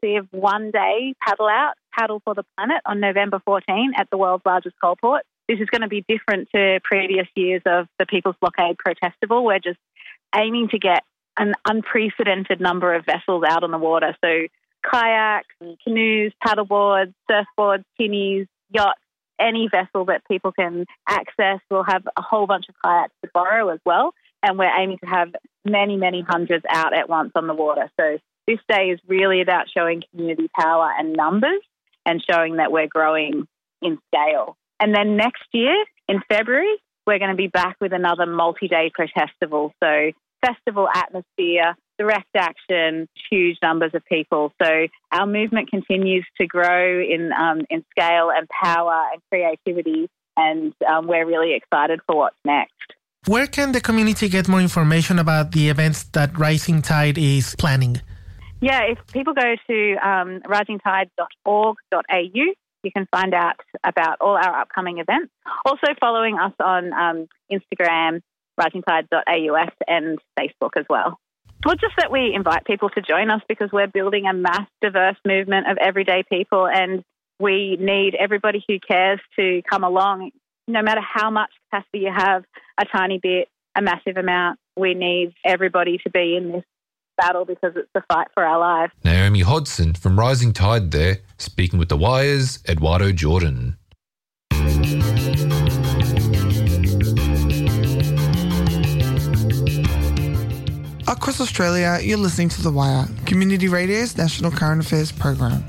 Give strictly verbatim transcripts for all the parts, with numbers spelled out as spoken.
massive one-day paddle out, Paddle for the Planet, on November fourteenth at the world's largest coal port. This is going to be different to previous years of the People's Blockade Protestival. We're just aiming to get an unprecedented number of vessels out on the water. So kayaks, canoes, paddleboards, surfboards, tinnies, yachts, any vessel that people can access. We'll have a whole bunch of kayaks to borrow as well. And we're aiming to have many, many hundreds out at once on the water. So this day is really about showing community power and numbers and showing that we're growing in scale. And then next year, in February, we're going to be back with another multi-day protestival. So festival atmosphere, direct action, huge numbers of people. So our movement continues to grow in um, in scale and power and creativity, and um, we're really excited for what's next. Where can the community get more information about the events that Rising Tide is planning? Yeah, if people go to um, rising tide dot org dot a u, you can find out about all our upcoming events. Also following us on um, Instagram, rising tide dot a u s, and Facebook as well. Well, just that we invite people to join us because we're building a mass, diverse movement of everyday people, and we need everybody who cares to come along. No matter how much capacity you have, a tiny bit, a massive amount, we need everybody to be in this battle because it's the fight for our lives. Naomi Hodson from Rising Tide there, speaking with The Wire's Eduardo Jordan. Across Australia, you're listening to The Wire, Community Radio's national current affairs program.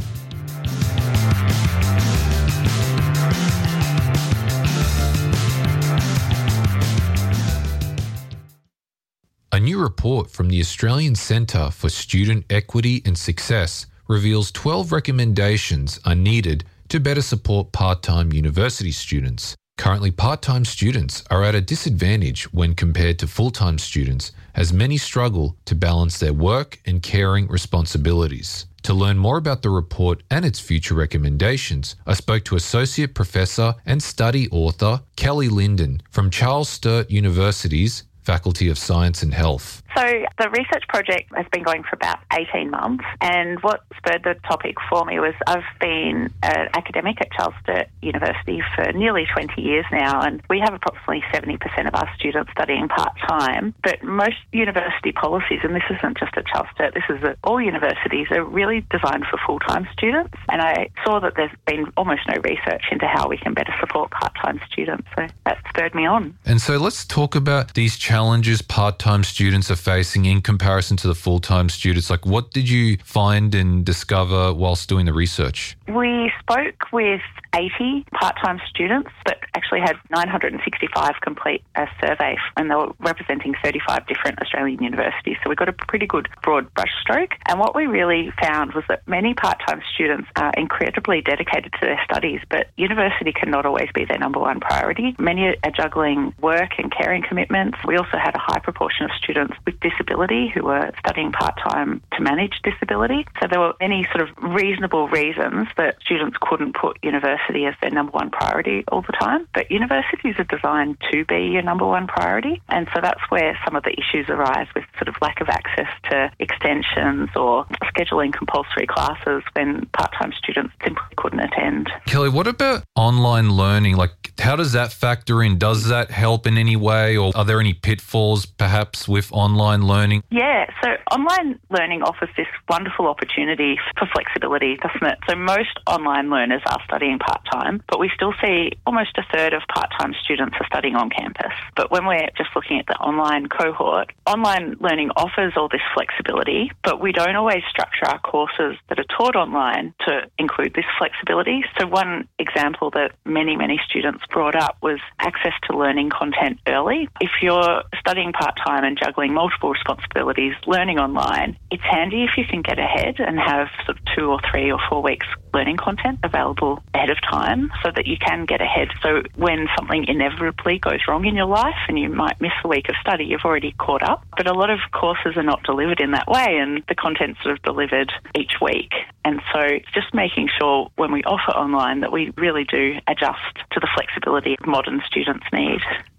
A new report from the Australian Centre for Student Equity and Success reveals twelve recommendations are needed to better support part-time university students. Currently, part-time students are at a disadvantage when compared to full-time students, as many struggle to balance their work and caring responsibilities. To learn more about the report and its future recommendations, I spoke to Associate Professor and Study Author Kelly Linden from Charles Sturt University's Faculty of Science and Health. So the research project has been going for about eighteen months, and what spurred the topic for me was I've been an academic at Charles Sturt University for nearly twenty years now, and we have approximately seventy percent of our students studying part-time, but most university policies, and this isn't just at Charles Sturt, this is at all universities, are really designed for full-time students, and I saw that there's been almost no research into how we can better support part-time students, so that spurred me on. And so let's talk about these challenges part-time students are facing in comparison to the full-time students. Like, what did you find and discover whilst doing the research? We spoke with eighty part-time students, but actually had nine hundred sixty-five complete a survey, and they were representing thirty-five different Australian universities. So we got a pretty good broad brushstroke. And what we really found was that many part-time students are incredibly dedicated to their studies, but university cannot always be their number one priority. Many are juggling work and caring commitments. We also had a high proportion of students with disability who were studying part-time to manage disability. So there were many sort of reasonable reasons that students couldn't put university as their number one priority all the time. But universities are designed to be your number one priority. And so that's where some of the issues arise with sort of lack of access to extensions or scheduling compulsory classes when part-time students simply couldn't attend. Kelly, what about online learning? Like, how does that factor in? Does that help in any way, or are there any pitfalls perhaps with online learning? Yeah, so online learning offers this wonderful opportunity for flexibility, doesn't it? So most online learners are studying part-time, but we still see almost a third of part-time students are studying on campus. But when we're just looking at the online cohort, online learning offers all this flexibility, but we don't always structure our courses that are taught online to include this flexibility. So one example that many, many students brought up was access to learning content early. If you're studying part-time and juggling multiple responsibilities, learning online, it's handy if you can get ahead and have sort of two or three or four weeks learning content available ahead of time so that you can get ahead. So when something inevitably goes wrong in your life and you might miss a week of study, you've already caught up. But a lot of courses are not delivered in that way, and the content's sort of delivered each week. And so it's just making sure when we offer online that we really do adjust to the flexibility modern students need.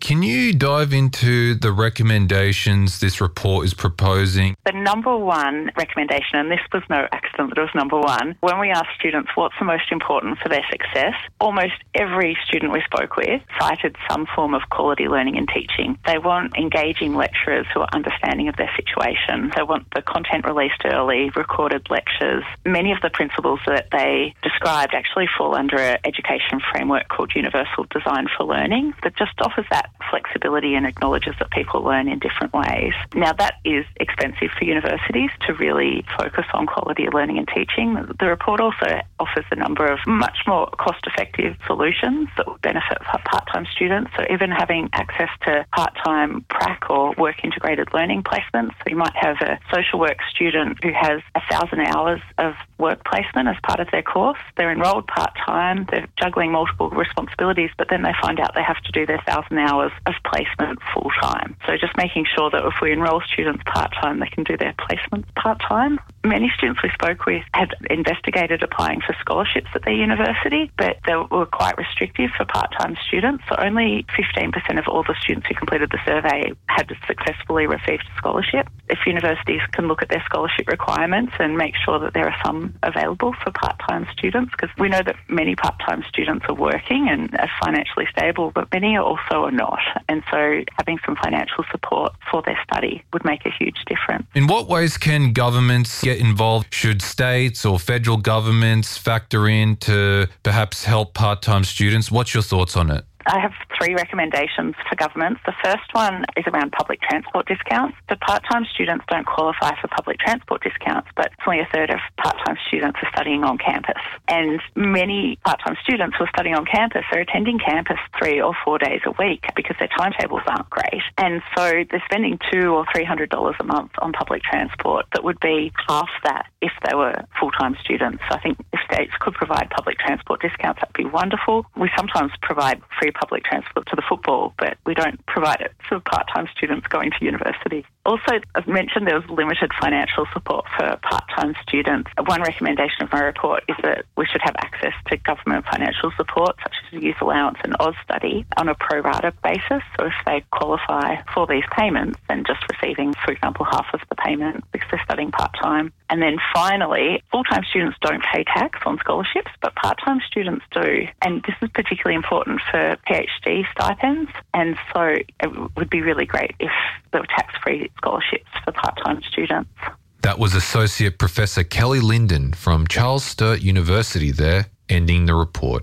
Can you dive into the recommendations this report is proposing? The number one recommendation, and this was no accident that it was number one, when we asked students what's the most important for their success, almost every student we spoke with cited some form of quality learning and teaching. They want engaging lecturers who are understanding of their situation. They want the content released early, recorded lectures. Many of the principles that they described actually fall under an education framework called Universal Design for Learning that just offers that flexibility and acknowledges that people learn in different ways. Now, that is expensive for universities to really focus on quality of learning and teaching. The report also offers a number of much more cost-effective solutions that would benefit part-time students. So even having access to part-time prac or work-integrated learning placements. So you might have a social work student who has a thousand hours of work placement as part of their course. They're enrolled part-time, they're juggling multiple responsibilities, but then they find out they have to do their thousand hours of placement full-time. So just making sure that if we enrol students part-time, they can do their placements part-time. Many students we spoke with had investigated applying for scholarships at their university, but they were quite restrictive for part-time students. So only fifteen percent of all the students who completed the survey had successfully received a scholarship. If universities can look at their scholarship requirements and make sure that there are some available for part-time students, because we know that many part-time students are working and are financially stable, but many also are not. And so having some financial support for their study would make a huge difference. In what ways can governments get involved? Should states or federal governments factor in to perhaps help part-time students? What's your thoughts on it? I have three recommendations for governments. The first one is around public transport discounts. The part-time students don't qualify for public transport discounts, but only a third of part-time students are studying on campus. And many part-time students who are studying on campus are attending campus three or four days a week because their timetables aren't great. And so they're spending two or three hundred dollars a month on public transport that would be half that if they were full-time students. So I think if states could provide public transport discounts, that'd be wonderful. We sometimes provide free public transport to the football, but we don't provide it for part-time students going to university. Also, as mentioned, there was limited financial support for part-time students. One recommendation of my report is that we should have access to government financial support, such as youth allowance and AusStudy, on a pro rata basis. So if they qualify for these payments, then just receiving, for example, half of the payment because they're studying part-time. And then finally, full-time students don't pay tax on scholarships, but part-time students do. And this is particularly important for PhD stipends. And so it would be really great if there were tax-free scholarships for part-time students. That was Associate Professor Kelly Linden from Charles Sturt University there, ending the report.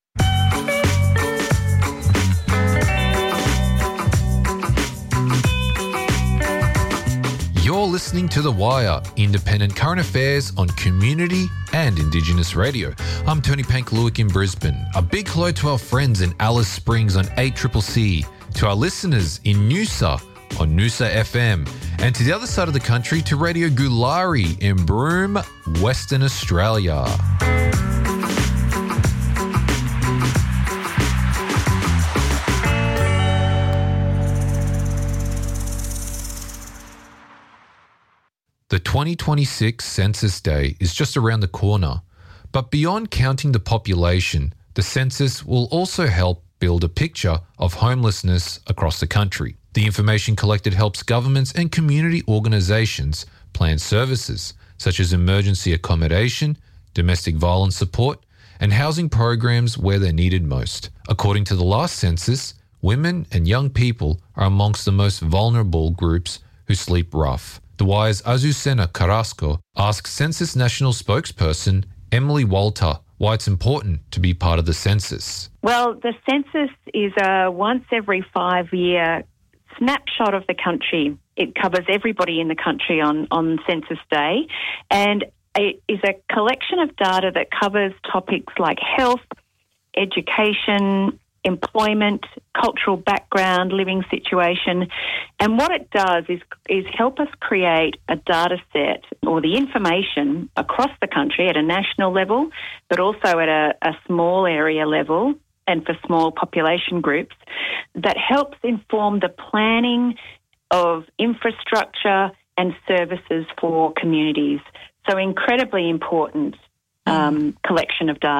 You're listening to The Wire, independent current affairs on community and Indigenous radio. I'm Tony Pankaluik in Brisbane. A big hello to our friends in Alice Springs on eight C C C, to our listeners in Noosa on Noosa F M, and to the other side of the country to Radio Gulari in Broome, Western Australia. The twenty twenty-six Census Day is just around the corner, but beyond counting the population, the census will also help build a picture of homelessness across the country. The information collected helps governments and community organisations plan services such as emergency accommodation, domestic violence support, and housing programs where they're needed most. According to the last census, women and young people are amongst the most vulnerable groups who sleep rough. The Wire's Azucena Carrasco asks Census National spokesperson Emily Walter why it's important to be part of the census. Well, the census is a once every five year snapshot of the country. It covers everybody in the country on, on Census Day, and it is a collection of data that covers topics like health, education, employment, cultural background, living situation. And what it does is is help us create a data set or the information across the country at a national level, but also at a, a small area level and for small population groups that helps inform the planning of infrastructure and services for communities. So incredibly important um, collection of data.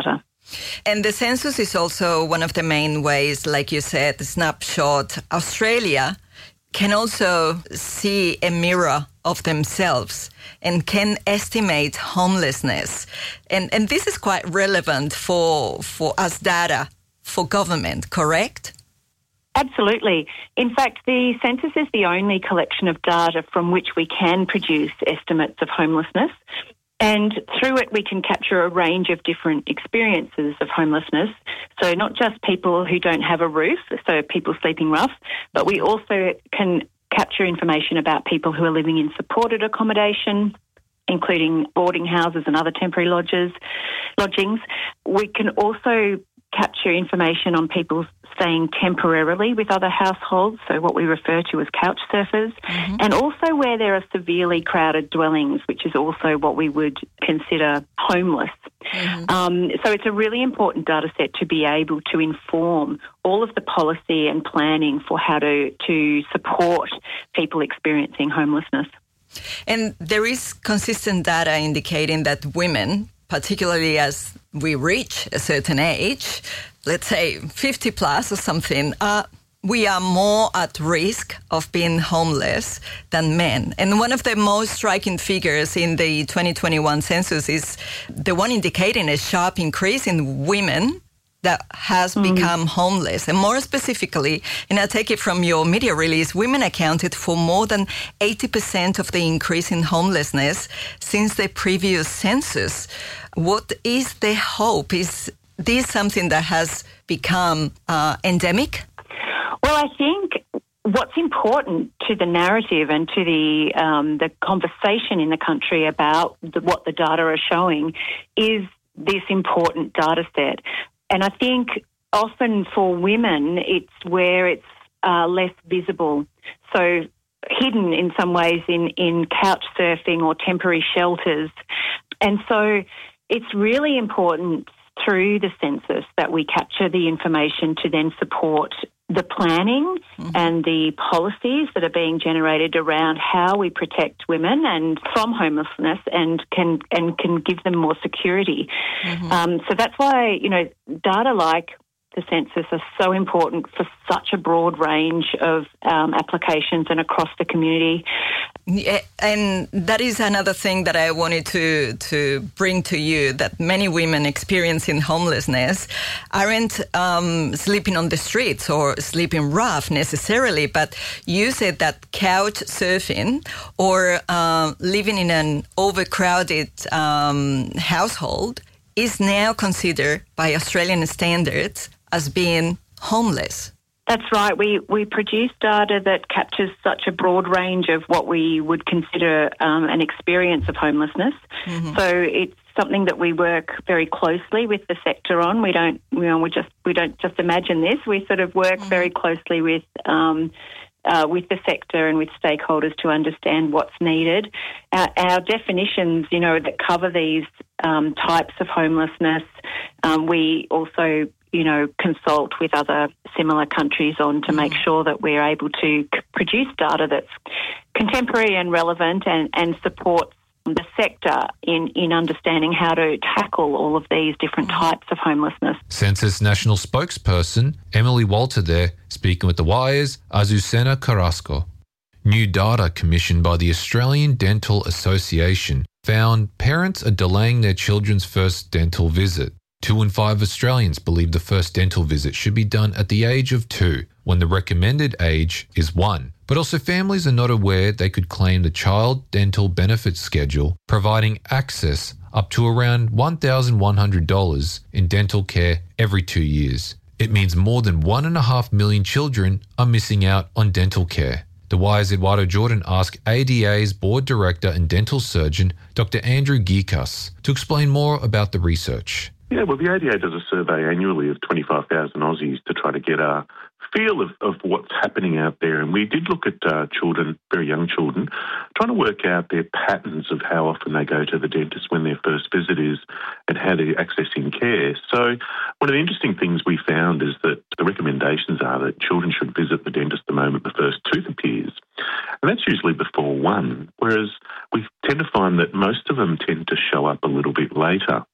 And the census is also one of the main ways, like you said, the snapshot. Australia can also see a mirror of themselves and can estimate homelessness. And and this is quite relevant for for us data for government, correct? Absolutely. In fact, the census is the only collection of data from which we can produce estimates of homelessness. And through it, we can capture a range of different experiences of homelessness. So not just people who don't have a roof, so people sleeping rough, but we also can capture information about people who are living in supported accommodation, including boarding houses and other temporary lodges, lodgings. We can also capture information on people staying temporarily with other households, so what we refer to as couch surfers, mm-hmm. and also where there are severely crowded dwellings, which is also what we would consider homeless. Mm-hmm. Um, so it's a really important data set to be able to inform all of the policy and planning for how to, to support people experiencing homelessness. And there is consistent data indicating that women, particularly as we reach a certain age, let's say fifty plus or something, uh, we are more at risk of being homeless than men. And one of the most striking figures in the twenty twenty-one census is the one indicating a sharp increase in women that has mm. become homeless. And more specifically, and I take it from your media release, women accounted for more than eighty percent of the increase in homelessness since the previous census. What is the hope? Is this something that has become uh, endemic? Well, I think what's important to the narrative and to the um, the conversation in the country about the, what the data are showing is this important data set. And I think often for women, it's where it's uh, less visible. So hidden in some ways in, in couch surfing or temporary shelters. And so it's really important through the census that we capture the information to then support the planning mm-hmm. and the policies that are being generated around how we protect women and from homelessness and can and can give them more security. Mm-hmm. Um, so that's why, you know, data like the census are so important for such a broad range of um, applications and across the community. Yeah, and that is another thing that I wanted to to bring to you, that many women experiencing homelessness aren't um, sleeping on the streets or sleeping rough necessarily, but you said that couch surfing or uh, living in an overcrowded um, household is now considered by Australian standards as being homeless. That's right. We we produce data that captures such a broad range of what we would consider um, an experience of homelessness. Mm-hmm. So it's something that we work very closely with the sector on. We don't, you know, we just we don't just imagine this. We sort of work mm-hmm. very closely with um, uh, with the sector and with stakeholders to understand what's needed. Uh, our definitions, you know, that cover these um, types of homelessness, um, we also you know, consult with other similar countries on to make sure that we're able to c- produce data that's contemporary and relevant and, and supports the sector in, in understanding how to tackle all of these different types of homelessness. Census National Spokesperson Emily Walter there, speaking with The Wire's Azucena Carrasco. New data commissioned by the Australian Dental Association found parents are delaying their children's first dental visit. Two in five Australians believe the first dental visit should be done at the age of two, when the recommended age is one. But also families are not aware they could claim the Child Dental Benefits Schedule, providing access up to around one thousand one hundred dollars in dental care every two years. It means more than one and a half million children are missing out on dental care. The Wire's Eduardo Jordan asked A D A's Board Director and Dental Surgeon, Doctor Andrew Geekas, to explain more about the research. Yeah, well, the A D A does a survey annually of twenty-five thousand Aussies to try to get a feel of, of what's happening out there. And we did look at uh, children, very young children, trying to work out their patterns of how often they go to the dentist, when their first visit is, and how they're accessing care. So one of the interesting things we found is that the recommendations are that children should visit the dentist the moment the first tooth appears. And that's usually before one, whereas we tend to find that most of them tend to show up a little bit later.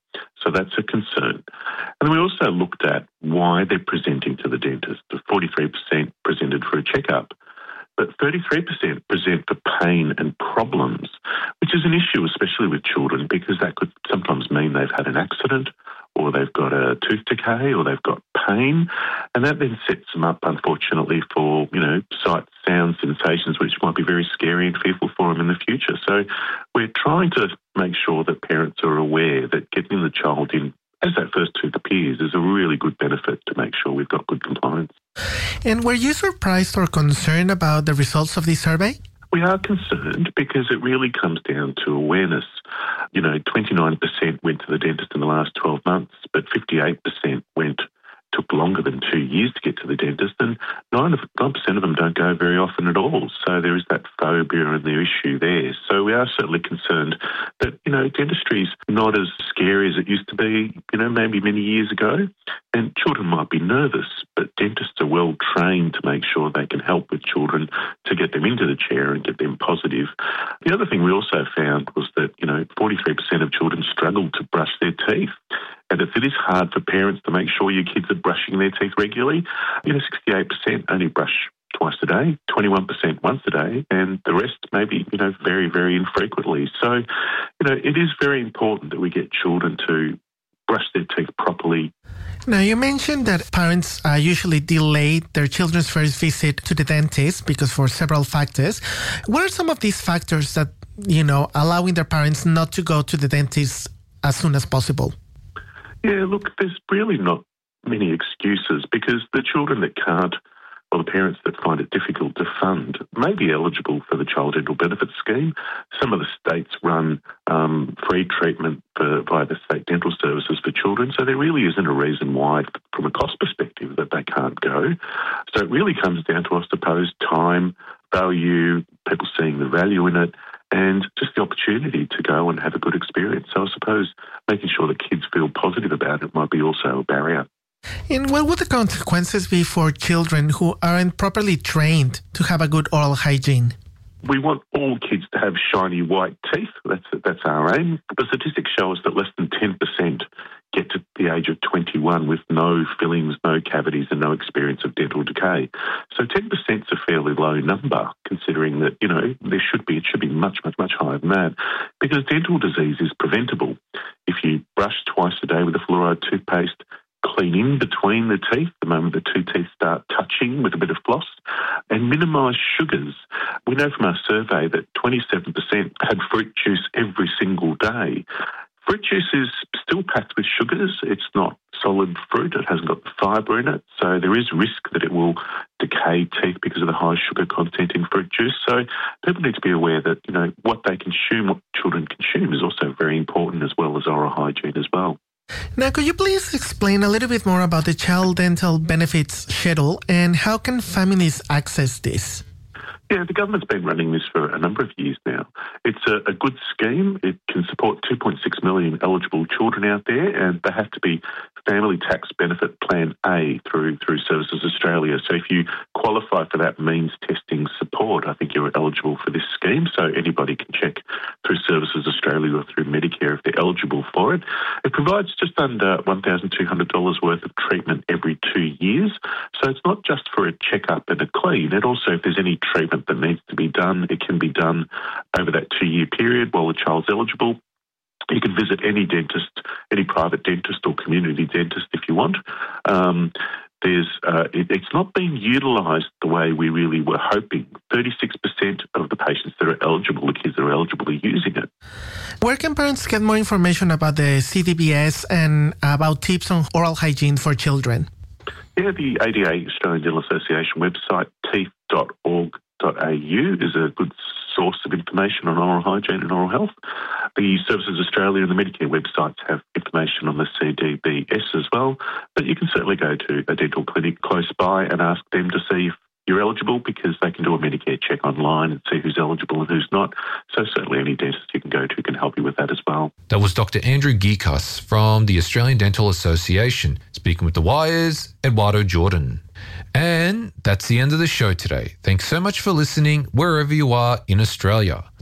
So that's a concern. And we also looked at why they're presenting to the dentist. forty-three percent presented for a checkup, but thirty-three percent present for pain and problems, which is an issue, especially with children, because that could sometimes mean they've had an accident or they've got a tooth decay or they've got pain. And that then sets them up, unfortunately, for, you know, sight, sound, sensations, which might be very scary and fearful for them in the future. So we're trying to make sure that parents are aware that getting the child in as that first tooth appears is a really good benefit to make sure we've got good compliance. And were you surprised or concerned about the results of this survey? We are concerned because it really comes down to awareness. You know, twenty-nine percent went to the dentist in the last twelve months, but fifty-eight percent went took longer than two years to get to the dentist, and nine percent of them don't go very often at all. So there is that phobia and the issue there. So we are certainly concerned that, you know, dentistry is not as scary as it used to be, you know, maybe many years ago. And children might be nervous, but dentists are well trained to make sure they can help with children to get them into the chair and get them positive. The other thing we also found was that, you know, forty-three percent of children struggle to brush their teeth. And if it is hard for parents to make sure your kids are brushing their teeth regularly, you know, sixty-eight percent only brush twice a day, twenty-one percent once a day, and the rest maybe, you know, very, very infrequently. So, you know, it is very important that we get children to brush their teeth properly. Now, you mentioned that parents uh, usually delay their children's first visit to the dentist because for several factors. What are some of these factors that, you know, allowing their parents not to go to the dentist as soon as possible? Yeah, look, there's really not many excuses because the children that can't, or the parents that find it difficult to fund, may be eligible for the Child Dental Benefit Scheme. Some of the states run um, free treatment for, via the state dental services for children, so there really isn't a reason why, from a cost perspective, that they can't go. So it really comes down to, I suppose, time, value, people seeing the value in it, and just the opportunity to go and have a good experience. So I suppose making sure that kids feel positive about it might be also a barrier. And what would the consequences be for children who aren't properly trained to have a good oral hygiene? We want all kids to have shiny white teeth. That's that's our aim. The statistics show us that less than ten percent get to the age of twenty-one with no fillings, no cavities and no experience of dental decay. So ten percent is a fairly low number, considering that, you know, there should be, it should be much, much, much higher than that, because dental disease is preventable. If you brush twice a day with a fluoride toothpaste, clean in between the teeth the moment the two teeth start touching with a bit of floss, and minimise sugars. We know from our survey that twenty-seven percent had fruit juice every single day. Fruit juice is still packed with sugars. It's not solid fruit. It hasn't got the fibre in it. So there is risk that it will decay teeth because of the high sugar content in fruit juice. So people need to be aware that, you know, what they consume, what children consume is also very important, as well as oral hygiene as well. Now, could you please explain a little bit more about the Child Dental Benefits Schedule and how can families access this? Yeah, the government's been running this for a number of years now. It's a, a good scheme. It can support two point six million eligible children out there, and they have to be Family Tax Benefit Plan A through through Services Australia. So if you qualify for that means testing support, I think you're eligible for this scheme. So anybody can check through Services Australia or through Medicare if they're eligible for it. It provides just under one thousand two hundred dollars worth of treatment every two years. So it's not just for a checkup and a clean. It also, if there's any treatment that needs to be done, it can be done over that two-year period while the child's eligible. You can visit any dentist, any private dentist or community dentist if you want. Um, there's, uh, it, it's not being utilised the way we really were hoping. thirty-six percent of the patients that are eligible, the kids that are eligible, are using it. Where can parents get more information about the C D B S and about tips on oral hygiene for children? Yeah, the A D A, Australian Dental Association website, teeth dot org dot a u, is a good source of information on oral hygiene and oral health. The Services Australia and the Medicare websites have information on the C D B S as well, but you can certainly go to a dental clinic close by and ask them to see if you're eligible, because they can do a Medicare check online and see who's eligible and who's not. So certainly any dentist you can go to can help you with that as well. That was Doctor Andrew Gikas from the Australian Dental Association, speaking with The Wire's Eduardo Jordan. And that's the end of the show today. Thanks so much for listening wherever you are in Australia.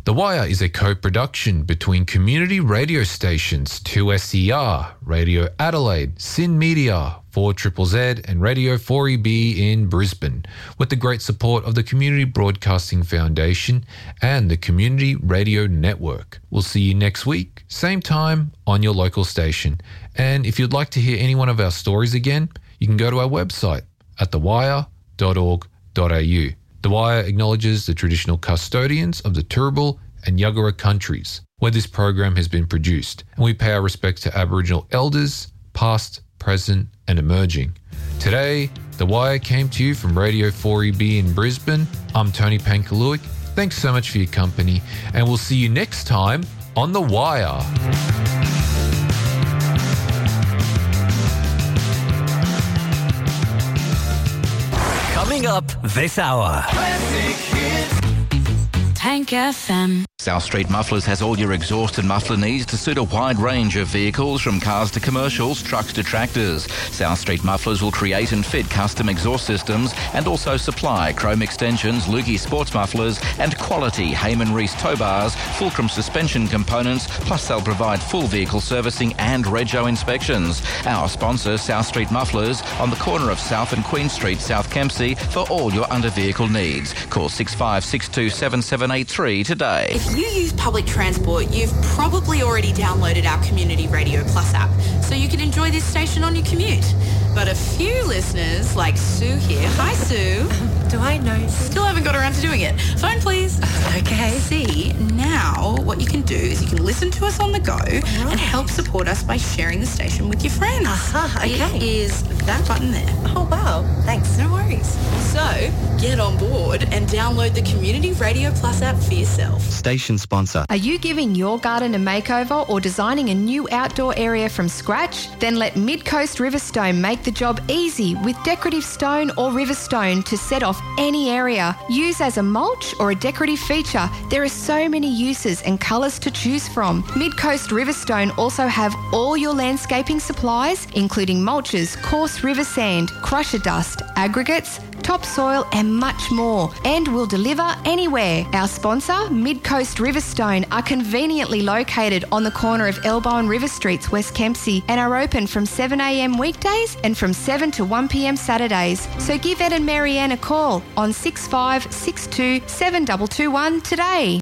The Wire is a co-production between community radio stations two S E R, Radio Adelaide, Sin Media, four Z Z Z and Radio four E B in Brisbane, with the great support of the Community Broadcasting Foundation and the Community Radio Network. We'll see you next week, same time, on your local station. And if you'd like to hear any one of our stories again, you can go to our website at the wire dot org dot a u. The Wire acknowledges the traditional custodians of the Turrbal and Yuggera countries, where this program has been produced, and we pay our respects to Aboriginal elders, past, present and emerging. Today, The Wire came to you from Radio four E B in Brisbane. I'm Tony Pankaluik. Thanks so much for your company, and we'll see you next time on The Wire. Coming up this hour. Tank F M. South Street Mufflers has all your exhaust and muffler needs to suit a wide range of vehicles, from cars to commercials, trucks to tractors. South Street Mufflers will create and fit custom exhaust systems and also supply chrome extensions, Lukey sports mufflers and quality Heyman Reese tow bars, Fulcrum suspension components, plus they'll provide full vehicle servicing and rego inspections. Our sponsor, South Street Mufflers, on the corner of South and Queen Street, South Kempsey, for all your under-vehicle needs. Call six five six two seven seven eight three today. If you use public transport, you've probably already downloaded our Community Radio Plus app, so you can enjoy this station on your commute. But a few listeners, like Sue here, hi Sue. Do I know? Still haven't got around to doing it. Phone please. Okay. See, now what you can do is you can listen to us on the go right. and help support us by sharing the station with your friends. Uh-huh, okay. It is that button there. Oh wow, thanks. No worries. So, get on board and download the Community Radio Plus app for yourself. Station sponsor. Are you giving your garden a makeover or designing a new outdoor area from scratch? Then let Mid-Coast Riverstone make the job easy with decorative stone or riverstone to set off any area. Use as a mulch or a decorative feature. There are so many uses and colours to choose from. Mid-Coast Riverstone also have all your landscaping supplies, including mulches, coarse river sand, crusher dust, aggregates, topsoil and much more, and will deliver anywhere. Our sponsor, Mid-Coast Riverstone, are conveniently located on the corner of Elbow and River Streets, West Kempsey, and are open from seven a m weekdays and from seven to one p m Saturdays. So give Ed and Marianne a call on six five six two seven two two one today.